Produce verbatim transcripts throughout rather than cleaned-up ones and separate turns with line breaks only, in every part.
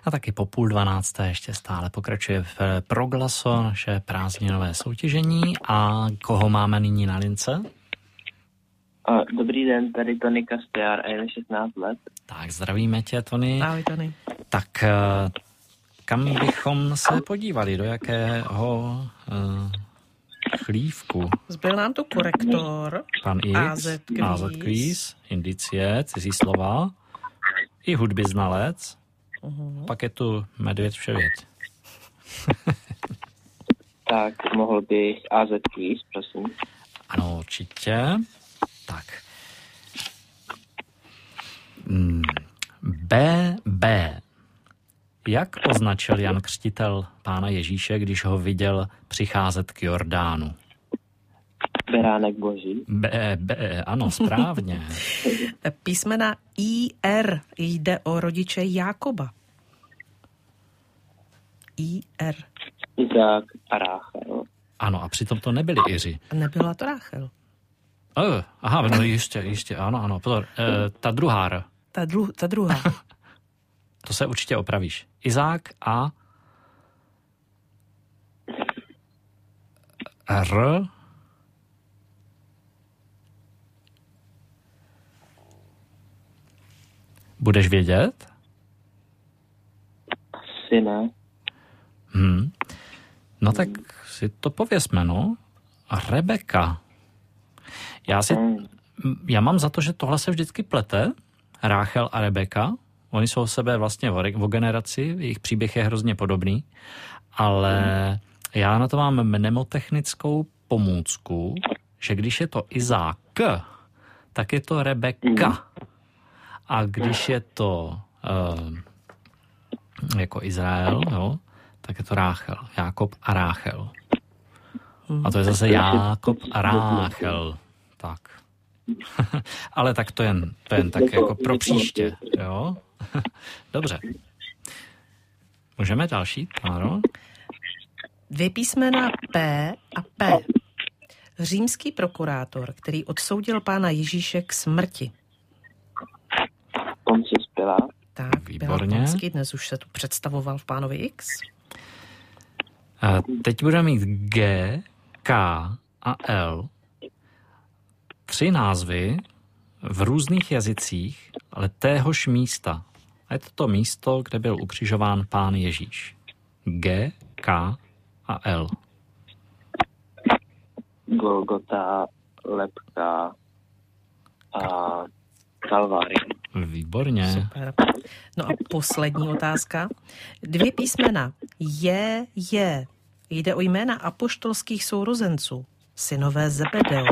A taky po půl dvanácté ještě stále pokračuje v Proglaso naše prázdninové soutěžení. A koho máme nyní na lince?
Dobrý den, tady Tony Kastiár a je mi šestnáct let.
Tak, zdravíme tě, Tony.
Ahoj, Tony.
Tak kam bychom se podívali, do jakého uh, chlívku?
Zbyl nám tu korektor.
Pan X,
á zet Quiz.
á zet Quiz, indicie, cizí slova, i hudby znalec, uh-huh. Pak je tu medvěd vševěd.
Tak, mohl bych á zet Quiz, prosím.
Ano, určitě. Tak. Hmm. bé bé. Jak označil Jan Křtitel Pána Ježíše, když ho viděl přicházet k Jordánu?
Beránek boží.
B, B, ano, správně.
Písmena í er, jde o rodiče Jákoba. í er.
Izák a Ráchel.
Ano, a přitom to nebyli Iři.
Nebyla to Ráchel.
Oh, aha, no jistě, jistě, ano, ano. Pozor, e, ta druhá R.
Ta, dru, ta druhá.
To se určitě opravíš. Izák a R. Budeš vědět?
Asi ne.
Hmm. No tak si to pověsme, no. Rebeka. Já si, já mám za to, že tohle se vždycky plete. Ráchel a Rebeka. Oni jsou sebe vlastně o generaci, jejich příběh je hrozně podobný, ale já na to mám mnemotechnickou pomůcku, že když je to Izák, tak je to Rebeka. A když je to uh, jako Izrael, jo, tak je to Ráchel. Jákob a Ráchel. A to je zase Jákob a Ráchel. Tak. Ale tak to jen, to jen tak jako pro příště, jo? Dobře. Můžeme další, Táro?
Dvě písmena P a P. Římský prokurátor, který odsoudil Pána Ježíše k smrti.
Pontius Pilát.
Tak,
výborně.
Ponský, dnes už se tu představoval v Pánovi X.
A teď budeme mít G, K a L. Tři názvy v různých jazycích, ale téhož místa. A je to to místo, kde byl ukřižován Pán Ježíš. G, K a L.
Golgota, Lebka a Kalvárie.
Výborně.
Super. No a poslední otázka. Dvě písmena J, J. Jde o jména apoštolských sourozenců. Synové Zebedeo.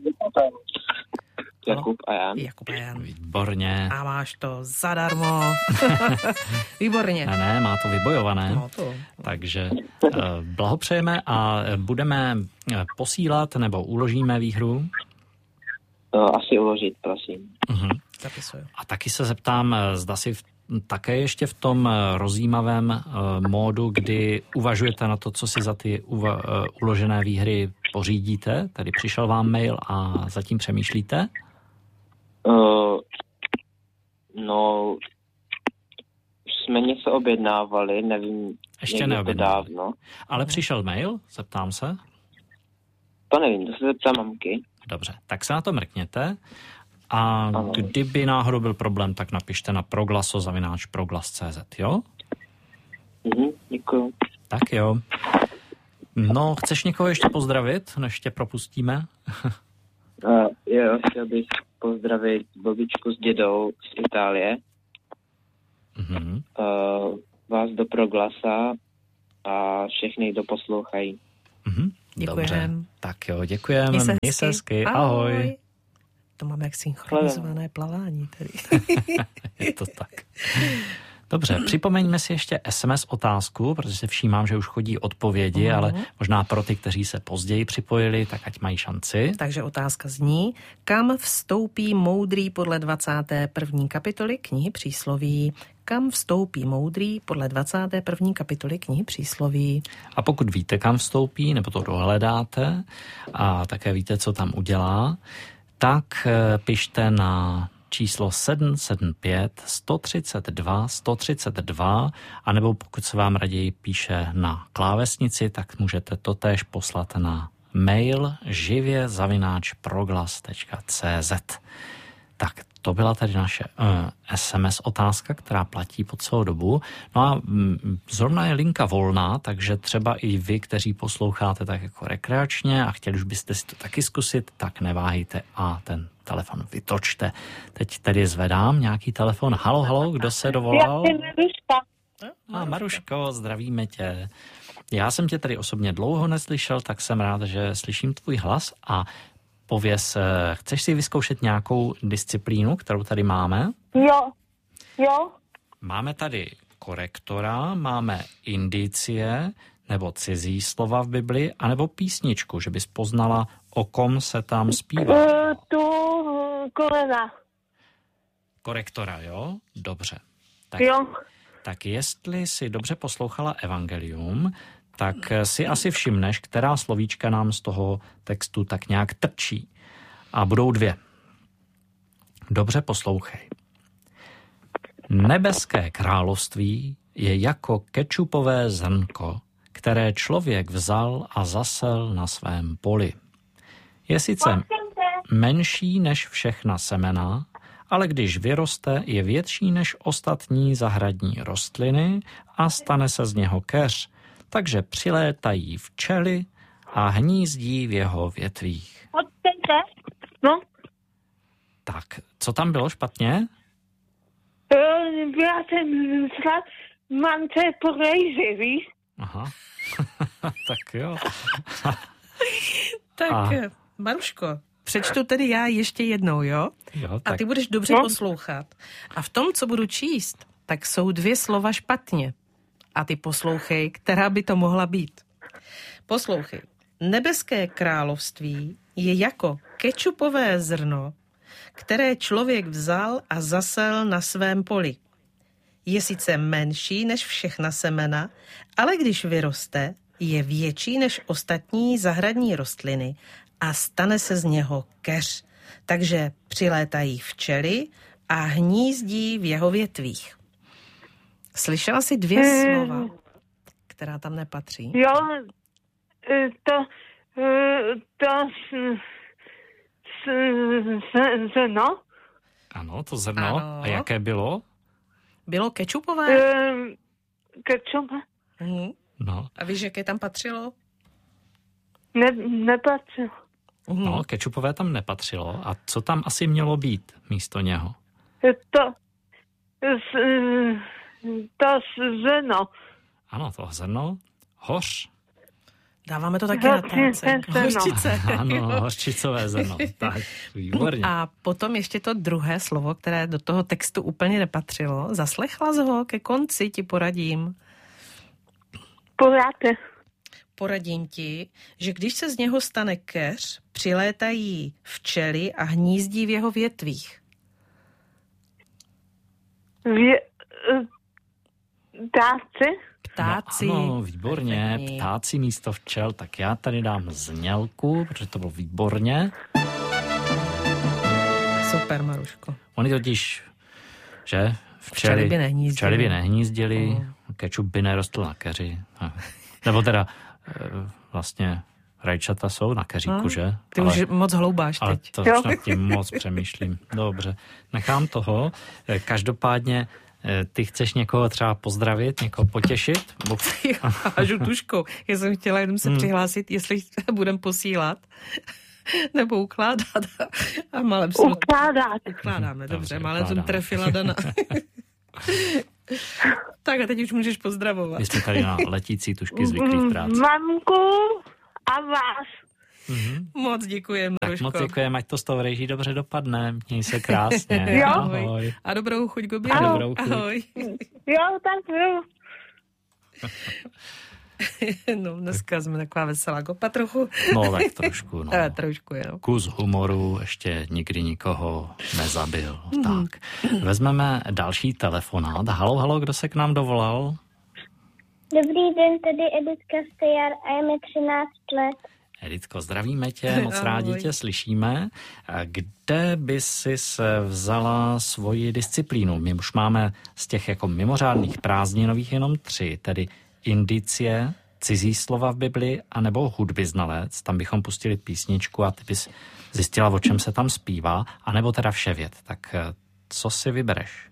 Jakub a Jan.
Jakub a Jan.
Výborně.
A máš to zadarmo. Výborně.
Ne, ne, má to vybojované.
No to.
Takže uh, blahopřejeme a budeme posílat nebo uložíme výhru.
To asi uložit, prosím.
Uh-huh.
Zapisuju.
A taky se zeptám, zda si v, také ještě v tom rozjímavém uh, módu, kdy uvažujete na to, co si za ty uva, uh, uložené výhry pořídíte, tedy přišel vám mail a zatím přemýšlíte?
Uh, no, už jsme něco objednávali, nevím,
ještě
neobjednávali. Dávno.
Ale přišel mail, zeptám se?
To nevím, to se zeptám mamky.
Dobře, tak se na to mrkněte a ano. Kdyby náhodou byl problém, tak napište na proglaso zavináč proglas tečka cé zet, jo?
Mhm, děkuju.
Tak jo. No, chceš někoho ještě pozdravit, než tě propustíme?
uh, jo, chtěl bych pozdravit babičku s dědou z Itálie.
Mhm.
Uh, vás do Proglasa a všechny, kdo poslouchají.
Mhm.
Děkujeme.
Dobře, tak jo, děkujeme. Měj se hezky. Ahoj. Ahoj.
To máme jak synchronizované plavání tedy.
Je to tak. Dobře, připomeňme si ještě es em es otázku, protože si všímám, že už chodí odpovědi, uh-huh. ale možná pro ty, kteří se později připojili, tak ať mají šanci.
Takže otázka zní, kam vstoupí moudrý podle dvacáté první kapitoly knihy Přísloví? Kam vstoupí moudrý podle dvacáté první kapitoly knihy Přísloví?
A pokud víte, kam vstoupí, nebo to dohledáte a také víte, co tam udělá, tak pište na číslo sedm sedm pět sto třicet dva sto třicet dva, anebo pokud se vám raději píše na klávesnici, tak můžete to též poslat na mail živě zavináč proglas tečka cé zet. Tak to byla tady naše uh, es em es otázka, která platí po celou dobu. No a mm, zrovna je linka volná, takže třeba i vy, kteří posloucháte tak jako rekreačně a chtěli už byste si to taky zkusit, tak neváhejte a ten telefon vytočte. Teď tedy zvedám nějaký telefon. Halo, halo, kdo se dovolal?
Já jsem Maruška.
A Maruško, zdravíme tě. Já jsem tě tady osobně dlouho neslyšel, tak jsem rád, že slyším tvůj hlas a pověz, chceš si vyzkoušet nějakou disciplínu, kterou tady máme?
Jo, jo.
Máme tady korektora, máme indicie, nebo cizí slova v Bibli, anebo písničku, že bys poznala, o kom se tam zpívá.
Uh, tu uh, kolena.
Korektora, jo? Dobře. Tak,
Jo.
tak jestli si dobře poslouchala evangelium, tak si asi všimneš, která slovíčka nám z toho textu tak nějak trčí. A budou dvě. Dobře poslouchej. Nebeské království je jako kečupové zrnko, které člověk vzal a zasel na svém poli. Je sice menší než všechna semena, ale když vyroste, je větší než ostatní zahradní rostliny a stane se z něho keř, takže přilétají včely a hnízdí v jeho větvích.
Odteďte. No.
Tak, co tam bylo špatně?
Uh, já jsem myslela, mám se porejži, víš?
Aha, tak jo.
Tak,
A.
Maruško, přečtu tedy já ještě jednou, jo?
jo tak.
A ty budeš dobře
No.
poslouchat. A v tom, co budu číst, tak jsou dvě slova špatně. A ty poslouchej, která by to mohla být. Poslouchej. Nebeské království je jako kečupové zrno, které člověk vzal a zasel na svém poli. Je sice menší než všechna semena, ale když vyroste, je větší než ostatní zahradní rostliny a stane se z něho keř. Takže přilétají včely a hnízdí v jeho větvích. Slyšela jsi dvě
Hmm.
slova, která tam nepatří?
Jo, eh, to, eh, to, s, s, s, s, no,
Ano, to zrno.
Ano.
A jaké bylo?
Bylo kečupové?
eh, kečup,
Mhm.
No,
A víš, jaké tam patřilo?
ne, nepatřil.
Mhm.
no, kečupové tam nepatřilo. A co tam asi mělo být místo něho?
To, s, to zrno.
Ano, to zrno. Hoř.
Dáváme to taky na
Hořčice,
tácek.
zrno.
Hořčice.
Ano, hořčicové zrno. Tak, výborně.
A potom ještě to druhé slovo, které do toho textu úplně nepatřilo. Zaslechla jsi ho, ke konci ti poradím.
Pořádně.
Poradím ti, že když se z něho stane keř, přilétají včely a hnízdí v jeho větvích.
Vě, eh, dáci?
Ptáci.
No, ano, výborně.
Perfektní.
Ptáci místo včel. Tak já tady dám znělku, protože to bylo výborně.
Super, Maruško.
Oni totiž, že?
Včely by nehnízdily.
Včely by nehnízdily,
Mm.
kečup by nerostl na keři. Nebo teda e, vlastně rajčata jsou na keříku,
No,
že?
Ty ale, už moc hloubáš
ale
teď.
to
Jo.
už nad tím moc přemýšlím. Dobře, nechám toho. E, Každopádně e, ty chceš někoho třeba pozdravit, někoho potěšit? Bo...
Hážu tuškou. Já jsem chtěla jenom se
Hmm.
přihlásit, jestli budem posílat nebo ukládat. A málem jsem...
Ukládat.
Ukládáme, dobře.
Dobře,
Málem jsem
ukládáme.
trefila Dana. Tak a teď už můžeš pozdravovat.
My jsme tady na letící tušky zvyklí v práci.
Mamku a vás.
Mhm.
Moc děkujeme,
Tak
Maruško.
moc děkujeme, ať to s tou rejží dobře dopadne. Měj se krásně.
Jo.
Ahoj.
A dobrou chuť k
A
obědu.
dobrou chuť.
Ahoj.
Jo, tak jo.
No, dneska jsme taková veselá kopa trochu.
No tak trošku, no.
Eh, trošku, jo.
Kus humoru ještě nikdy nikoho nezabil.
Mhm.
Tak, vezmeme další telefonát. Halo, halo, kdo se k nám dovolal?
Dobrý den, tady Editka Stejar a je mi třináct let.
Editko, zdravíme tě, moc rádi tě slyšíme. Kde by si se vzala svoji disciplínu? My už máme z těch jako mimořádných prázdninových jenom tři, tedy indicie, cizí slova v Bibli, anebo hudby znalec. Tam bychom pustili písničku a ty bys zjistila, o čem se tam zpívá, anebo teda vševěd. Tak co si vybereš?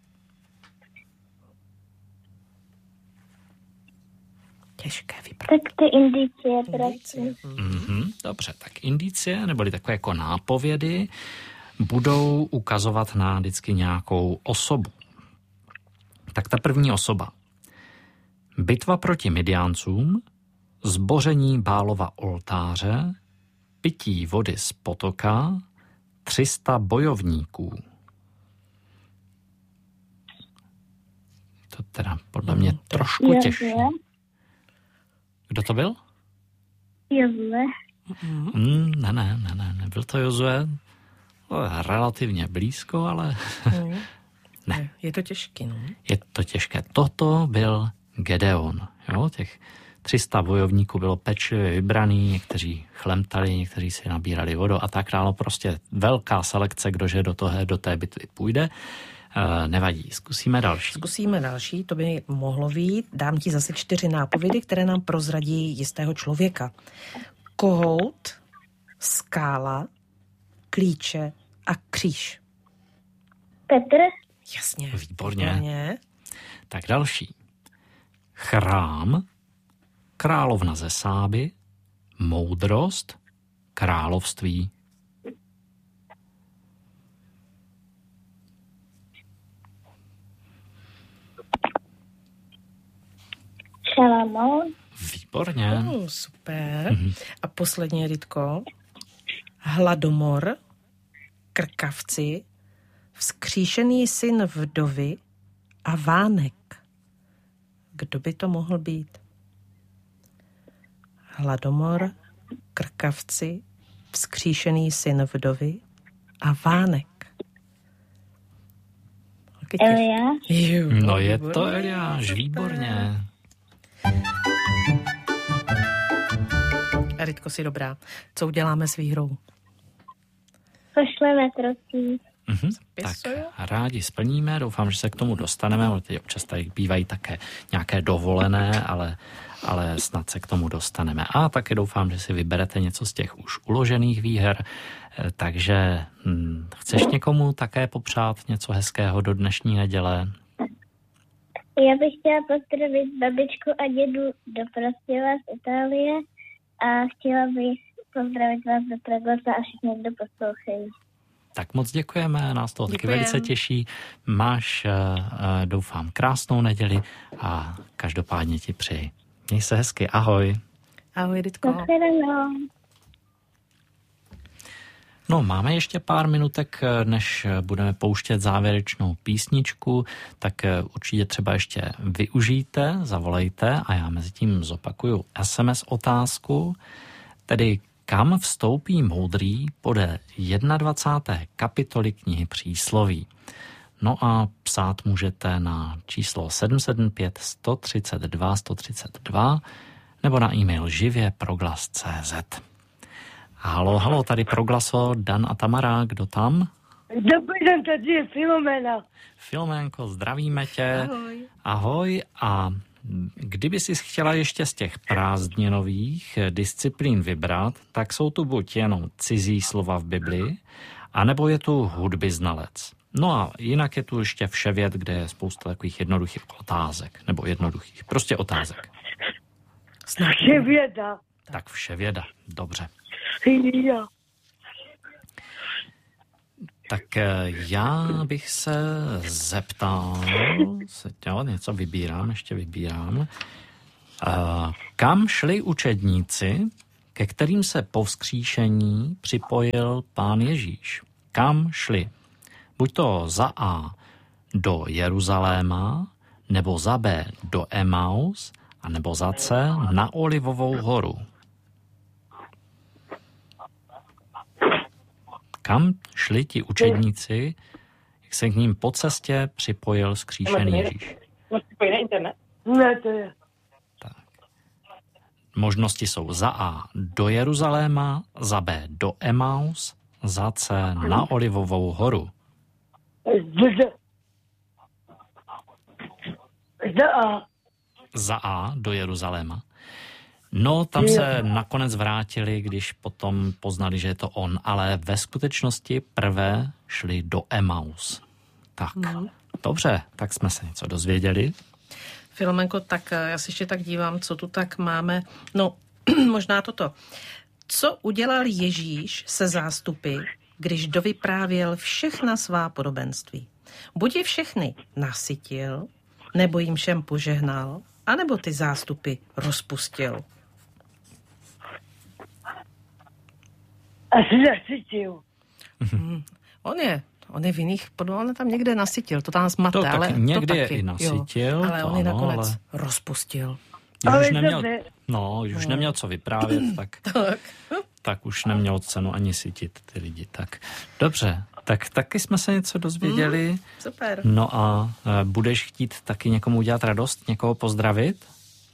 Těžké vybrat.
Tak ty indicie, prosím.
Mm-hmm, dobře, tak indicie, neboli takové jako nápovědy, budou ukazovat na vždycky nějakou osobu. Tak ta první osoba. Bitva proti Midiáncům, zboření Bálova oltáře, pití vody z potoka, tři sta bojovníků. To teda podle mě trošku těžší. Kdo to byl?
Jozue.
Mm, ne, ne, ne, ne, nebyl to Jozue. Relativně blízko, ale ne.
Je to těžké, no?
Je to těžké. Toto byl Gedeon. Jo? Těch tři sta bojovníků bylo pečlivě vybraný, někteří chlemtali, někteří si nabírali vodu a tak dále. Prostě velká selekce, kdože do, toho, do té bitvy půjde. E, nevadí, zkusíme další.
Zkusíme další, to by mohlo být. Dám ti zase čtyři nápovědy, které nám prozradí jistého člověka. Kohout, skála, klíče a kříž.
Petr.
Jasně.
Výborně.
Výborně.
Tak další. Chrám, královna ze Sáby, moudrost, království.
Šalamoun.
Výborně.
Oh, super. Mm-hmm. A poslední, Ritko. Hladomor, krkavci, vzkříšený syn vdovy a vánek. Kdo by to mohl být? Hladomor, krkavci, vzkříšený syn vdovy a vánek.
Eliáš?
No je to Eliáš, výborně.
Ritko, si dobrá. Co uděláme s výhrou?
Pošleme prosím.
Mhm, tak rádi splníme, doufám, že se k tomu dostaneme, ale teď občas tady bývají také nějaké dovolené, ale, ale snad se k tomu dostaneme. A také doufám, že si vyberete něco z těch už uložených výher, takže hm, chceš někomu také popřát něco hezkého do dnešní neděle?
Já bych chtěla pozdravit babičku a dědu do Prostěva z Itálie a chtěla bych pozdravit vás do Pragosa a všichni, kdo poslouchají.
Tak moc děkujeme, nás to taky velice těší. Máš, doufám, krásnou neděli a každopádně ti přeji. Měj se hezky, ahoj.
Ahoj, Ritko.
No, máme ještě pár minutek, než budeme pouštět závěrečnou písničku, tak určitě třeba ještě využijte, zavolejte a já mezi tím zopakuju es em es otázku, tedy kam vstoupí moudrý podle dvacáté první kapitoly knihy Přísloví. No a psát můžete na číslo sedm sedm pět sto třicet dva sto třicet dva nebo na e-mail živě proglas tečka cé zet. Halo, halo, tady Proglaso, Dan a Tamara, kdo tam?
Dobrý den, tady je Filomena.
Filoménko, zdravíme tě.
Ahoj.
Ahoj a kdyby si chtěla ještě z těch prázdninových disciplín vybrat, tak jsou tu buď jenom cizí slova v Biblii, anebo je tu hudby znalec. No a jinak je tu ještě vševěd, kde je spousta takových jednoduchých otázek, nebo jednoduchých, prostě otázek.
Vševěda.
Tak vševěda, dobře.
Jo.
Tak já bych se zeptal, jo, něco vybírám, ještě vybírám. Kam šli učedníci, ke kterým se po vzkříšení připojil Pán Ježíš? Kam šli? Buď to za A do Jeruzaléma, nebo za B do Emaus, a nebo za C na Olivovou horu. Kam šli ti učedníci, jak se k ním po cestě připojil vzkříšený Ježíš?
Ne, to je.
Tak. možnosti jsou za A do Jeruzaléma, za B do Emaus, za C na Olivovou horu.
Za A.
Za A do Jeruzaléma. No, tam se nakonec vrátili, když potom poznali, že je to on, ale ve skutečnosti prvé šli do Emaus. Tak, mm. dobře, tak jsme se něco dozvěděli.
Filomenko, tak já si ještě tak dívám, co tu tak máme. No, možná toto. Co udělal Ježíš se zástupy, když dovyprávěl všechna svá podobenství? Buď je všechny nasytil, nebo jim všem požehnal, anebo ty zástupy rozpustil?
Asi nasytil.
Hmm. On je, on je v jiných, on tam někde nasytil, to tam zmate,
to
ale
někdy
to
je
taky,
i nasytil.
Jo, ale on je nakonec
ale...
rozpustil.
Už
Ale
neměl,
ne.
no, už neměl co vyprávět, tak,
Tak.
tak už neměl cenu ani sytit ty lidi. Tak dobře, tak taky jsme se něco dozvěděli.
Mm, super.
No a e, budeš chtít taky někomu udělat radost, někoho pozdravit?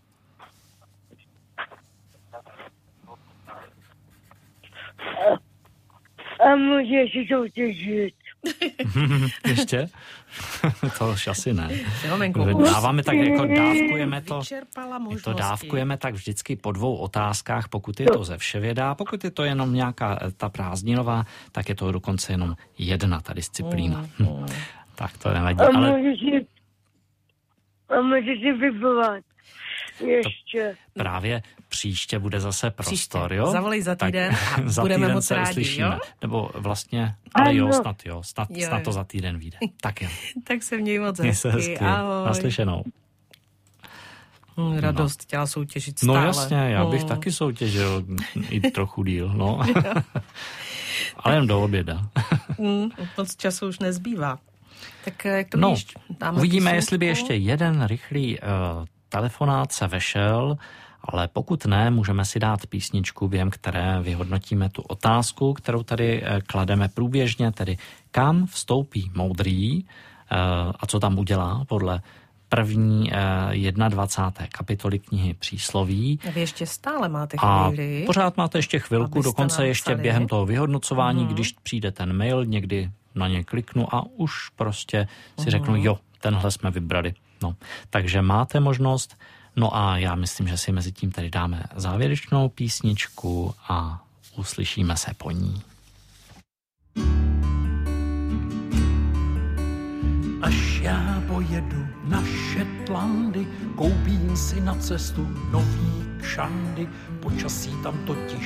A můžeš si soutěžit.
Ještě? To už asi ne.
Filomenko,
Dáváme tak, jako dávkujeme to,
vyčerpala
my to
možnosti.
dávkujeme tak vždycky po dvou otázkách, pokud je to ze vševěda, pokud je to jenom nějaká ta prázdninová, tak je to dokonce jenom jedna ta disciplína.
Mm,
Hm. Tak to nevadí,
A
ale
můžeš si, a můžeš si vyplovat. Ještě.
právě příště bude zase prostor, jo?
Zavolej za
Tak
týden a
za
budeme
týden
moc
se
rádi,
uslyšíme.
jo?
Nebo vlastně, ale jo,
Ano.
snad jo, snad,
Jo,
snad
jo.
to za týden vyjde. Tak jo,
Tak se měj moc
měj se
hezky.
hezky,
Ahoj.
naslyšenou.
Hm, Radost chtěla soutěžit
No
stále.
jasně, já bych
No.
taky soutěžil i trochu díl, no. Ale jen do oběda.
Hm, moc času už nezbývá. Tak jak to
No,
víš? Dáme
uvidíme,
písničku?
jestli by ještě jeden rychlý uh, telefonát se vešel, ale pokud ne, můžeme si dát písničku, během které vyhodnotíme tu otázku, kterou tady uh, klademe průběžně, tedy kam vstoupí moudrý uh, a co tam udělá podle první uh, dvacáté jedné kapitoly knihy Přísloví.
Vy ještě stále máte
A
chvíli.
pořád máte ještě chvilku,
abyste
dokonce
nám
ještě
psali.
během toho vyhodnocování,
Mhm.
když přijde ten mail, někdy na ně kliknu a už prostě si
Mhm.
řeknu, jo, tenhle jsme vybrali. No, takže máte možnost, no a já myslím, že si mezi tím tady dáme závěrečnou písničku a uslyšíme se po ní.
Až já pojedu na Shetlandy, koupím si na cestu nový kšandy, počasí tam totiž